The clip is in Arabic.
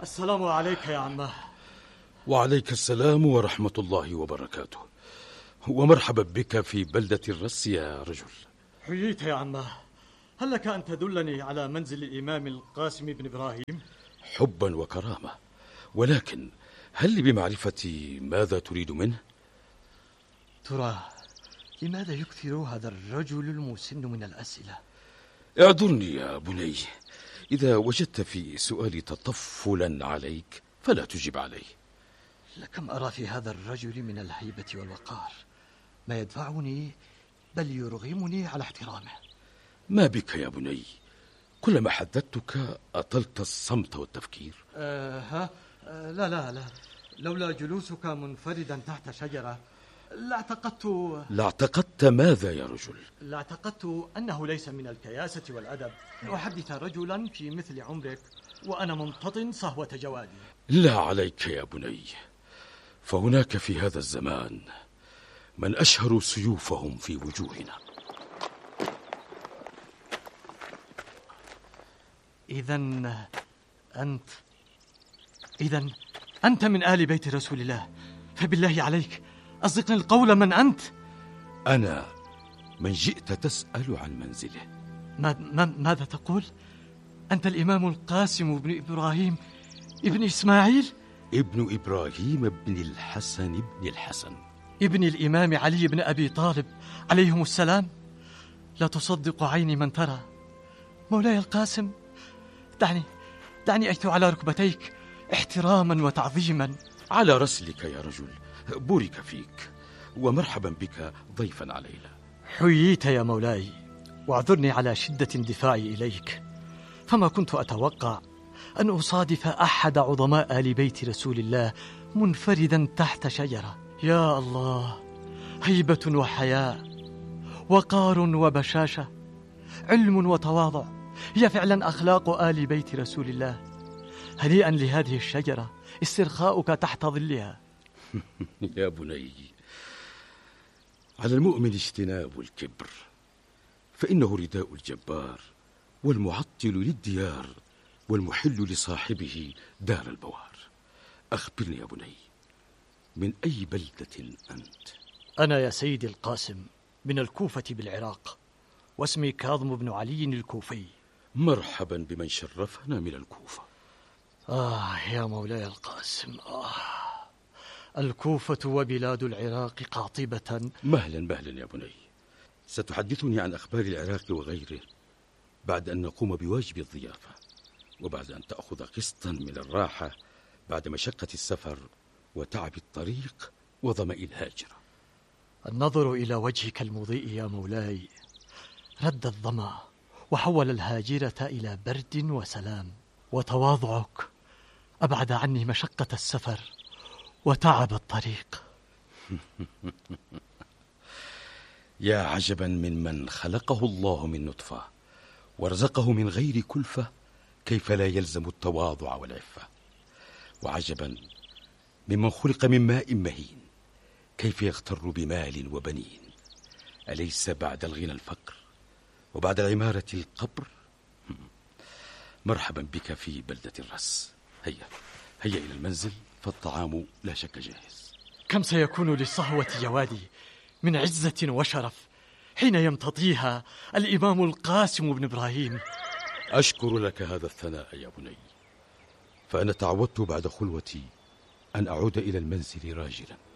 السلام عليك يا عماه. وعليك السلام ورحمة الله وبركاته، ومرحبا بك في بلدة الرس يا رجل. حييت يا عماه. هل لك أن تدلني على منزل الإمام القاسم بن إبراهيم؟ حبا وكرامة، ولكن هل لي بمعرفة ماذا تريد منه؟ ترى لماذا يكثر هذا الرجل المسن من الأسئلة؟ اعذرني يا بني، إذا وجدت في سؤالي تطفلا عليك فلا تجب عليه. لكم أرى في هذا الرجل من الهيبة والوقار ما يدفعني بل يرغمني على احترامه. ما بك يا بني؟ كلما حدثتك أطلت الصمت والتفكير. لا، لولا جلوسك منفردا تحت شجرة لاعتقدت ماذا يا رجل؟ لاعتقدت أنه ليس من الكياسة والأدب أحدث رجلا في مثل عمرك وأنا ممتطن صهوة جوادي. لا عليك يا بني، فهناك في هذا الزمان من أشهروا سيوفهم في وجوهنا. إذن أنت من آل بيت رسول الله، فبالله عليك أصدقني القول، من أنت؟ أنا من جئت تسأل عن منزله. ماذا تقول؟ أنت الإمام القاسم بن إبراهيم ابن إسماعيل؟ ابن إبراهيم بن الحسن بن الحسن، ابن الإمام علي بن أبي طالب عليهم السلام. لا تصدق عيني من ترى. مولاي القاسم، دعني أجثو على ركبتيك احتراما وتعظيما. على رسلك يا رجل، بورك فيك، ومرحبا بك ضيفا علينا. حييت يا مولاي، واعذرني على شدة اندفاعي إليك، فما كنت أتوقع أن أصادف أحد عظماء آل بيت رسول الله منفردا تحت شجرة. يا الله، هيبة وحياء، وقار وبشاشة، علم وتواضع، هي فعلا أخلاق آل بيت رسول الله. هنيئا لهذه الشجرة، استرخاؤك تحت ظلها. يا بني، على المؤمن اجتناب الكبر، فإنه رداء الجبار، والمعطل للديار، والمحل لصاحبه دار البوار. أخبرني يا بني، من أي بلدة أنت؟ أنا يا سيدي القاسم من الكوفة بالعراق، واسمي كاظم بن علي الكوفي. مرحبا بمن شرفنا من الكوفة. يا مولاي القاسم، الكوفة وبلاد العراق قاطبة. مهلا يا بني، ستحدثني عن أخبار العراق وغيره بعد أن نقوم بواجب الضيافة، وبعد أن تأخذ قسطا من الراحة بعد مشقة السفر وتعب الطريق وظمأ الهاجرة. النظر إلى وجهك المضيء يا مولاي رد الظمأ وحول الهاجرة إلى برد وسلام، وتواضعك أبعد عني مشقة السفر وتعب الطريق. يا عجبا من خلقه الله من نطفة ورزقه من غير كلفة، كيف لا يلزم التواضع والعفة. وعجبا ممن خلق من ماء مهين، كيف يغتر بمال وبنين. أليس بعد الغنى الفقر، وبعد العمارة القبر؟ مرحبا بك في بلدة الرس. هيا إلى المنزل، فالطعام لا شك جاهز. كم سيكون للصهوة جوادي من عزة وشرف حين يمتطيها الإمام القاسم بن إبراهيم. أشكر لك هذا الثناء يا بني، فأنا تعودت بعد خلوتي أن أعود إلى المنزل راجلا.